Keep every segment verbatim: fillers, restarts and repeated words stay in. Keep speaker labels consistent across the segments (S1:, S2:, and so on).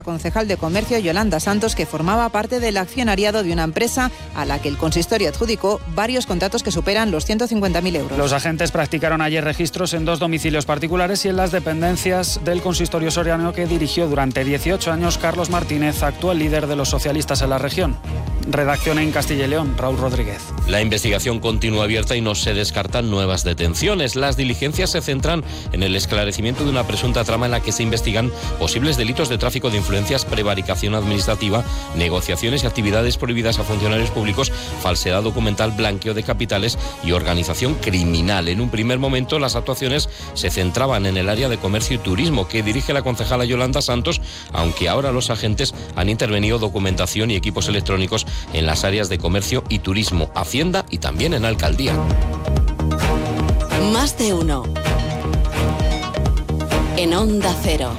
S1: Concejal de Comercio Yolanda Santos, que formaba parte del accionariado de una empresa a la que el consistorio adjudicó varios contratos que superan los ciento cincuenta mil euros.
S2: Los agentes practicaron ayer registros en dos domicilios particulares y en las dependencias del consistorio soriano que dirigió durante dieciocho años Carlos Martínez, actual líder de los socialistas en la región. Redacción en Castilla y León, Raúl Rodríguez.
S3: La investigación continúa abierta y no se descartan nuevas detenciones. Las diligencias se centran en el esclarecimiento de una presunta trama en la que se investigan posibles delitos de tráfico de influencias, prevaricación administrativa, negociaciones y actividades prohibidas a funcionarios públicos, falsedad documental, blanqueo de capitales y organización criminal. En un primer momento, las actuaciones se centraban en el área de comercio y turismo que dirige la concejala Yolanda Santos, aunque ahora los agentes han intervenido documentación y equipos electrónicos en las áreas de comercio y turismo, Hacienda y también en Alcaldía.
S4: Más de uno. En Onda Cero.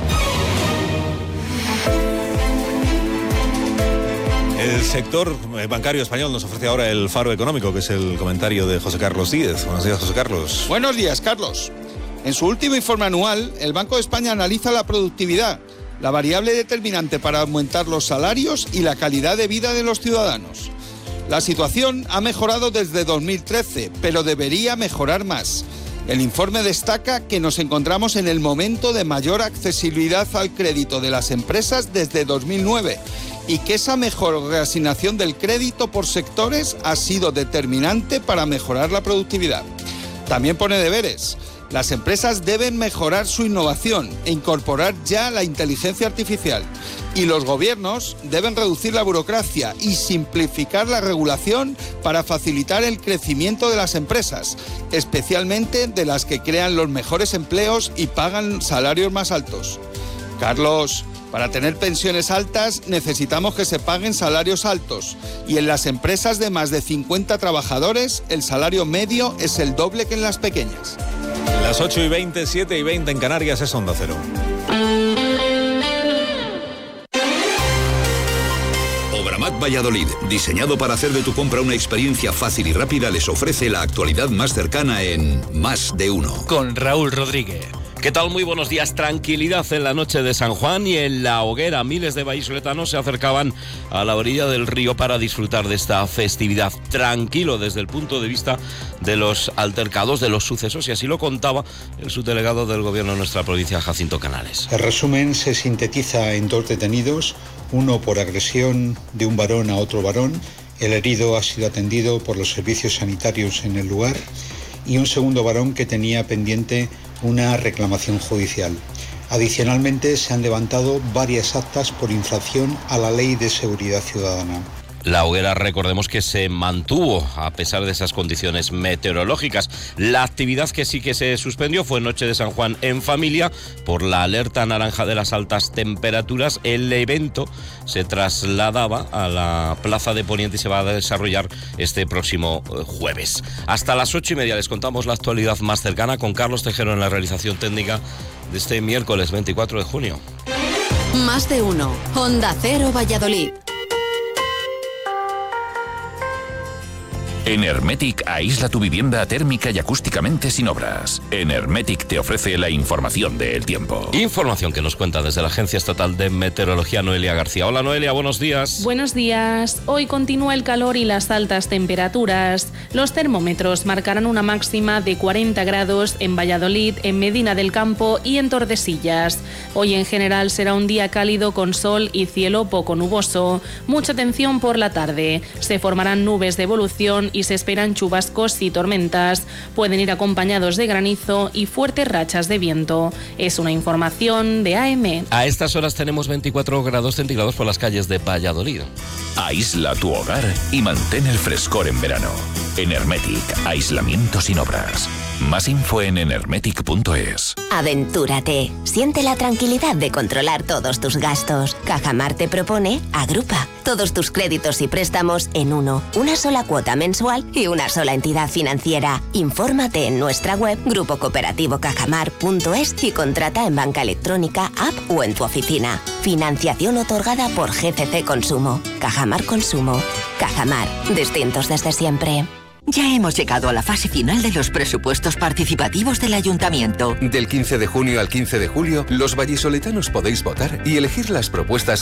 S5: El sector bancario español nos ofrece ahora el faro económico, que es el comentario de José Carlos Díez. Buenos días, José Carlos.
S6: Buenos días, Carlos. En su último informe anual, el Banco de España analiza la productividad, la variable determinante para aumentar los salarios y la calidad de vida de los ciudadanos. La situación ha mejorado desde dos mil trece, pero debería mejorar más. El informe destaca que nos encontramos en el momento de mayor accesibilidad al crédito de las empresas desde dos mil nueve y que esa mejor reasignación del crédito por sectores ha sido determinante para mejorar la productividad. También pone deberes. Las empresas deben mejorar su innovación e incorporar ya la inteligencia artificial. Y los gobiernos deben reducir la burocracia y simplificar la regulación para facilitar el crecimiento de las empresas, especialmente de las que crean los mejores empleos y pagan salarios más altos. Carlos, para tener pensiones altas necesitamos que se paguen salarios altos. Y en las empresas de más de cincuenta trabajadores, el salario medio es el doble que en las pequeñas.
S5: Las ocho y veinte, siete y veinte en Canarias es Onda Cero.
S7: Obramat Valladolid, diseñado para hacer de tu compra una experiencia fácil y rápida, les ofrece la actualidad más cercana en Más de Uno.
S8: Con Raúl Rodríguez.
S3: ¿Qué tal? Muy buenos días. Tranquilidad en la noche de San Juan y en La Hoguera. Miles de vallisoletanos se acercaban a la orilla del río para disfrutar de esta festividad. Tranquilo desde el punto de vista de los altercados, de los sucesos, y así lo contaba el subdelegado del gobierno de nuestra provincia, Jacinto Canales.
S9: El resumen se sintetiza en dos detenidos, uno por agresión de un varón a otro varón. El herido ha sido atendido por los servicios sanitarios en el lugar, y un segundo varón que tenía pendiente una reclamación judicial. Adicionalmente, se han levantado varias actas por infracción a la Ley de Seguridad Ciudadana.
S3: La hoguera, recordemos que se mantuvo a pesar de esas condiciones meteorológicas. La actividad que sí que se suspendió fue Noche de San Juan en familia por la alerta naranja de las altas temperaturas. El evento se trasladaba a la Plaza de Poniente y se va a desarrollar este próximo jueves. Hasta las ocho y media les contamos la actualidad más cercana con Carlos Tejero en la realización técnica de este miércoles veinticuatro de junio.
S4: Más de uno. Onda Cero Valladolid.
S10: En Hermetic aísla tu vivienda térmica y acústicamente sin obras. En Hermetic te ofrece la información del tiempo.
S3: Información que nos cuenta desde la Agencia Estatal de Meteorología, Noelia García. Hola Noelia, buenos días.
S11: Buenos días. Hoy continúa el calor y las altas temperaturas. Los termómetros marcarán una máxima de cuarenta grados en Valladolid, en Medina del Campo y en Tordesillas. Hoy en general será un día cálido con sol y cielo poco nuboso. Mucha atención por la tarde. Se formarán nubes de evolución y se esperan chubascos y tormentas. Pueden ir acompañados de granizo y fuertes rachas de viento. Es una información de A M.
S3: A estas horas tenemos veinticuatro grados centígrados por las calles de Valladolid.
S10: Aísla tu hogar y mantén el frescor en verano. En Hermetic, aislamiento sin obras. Más info en enermetic punto es.
S12: Aventúrate. Siente la tranquilidad de controlar todos tus gastos. Cajamar te propone Agrupa. Todos tus créditos y préstamos en uno. Una sola cuota mensual y una sola entidad financiera. Infórmate en nuestra web grupo cooperativo cajamar punto es y contrata en banca electrónica, app o en tu oficina. Financiación otorgada por G C C Consumo. Cajamar Consumo. Cajamar. Distintos desde siempre.
S8: Ya hemos llegado a la fase final de los presupuestos participativos del Ayuntamiento.
S13: Del quince de junio al quince de julio, los vallisoletanos podéis votar y elegir las propuestas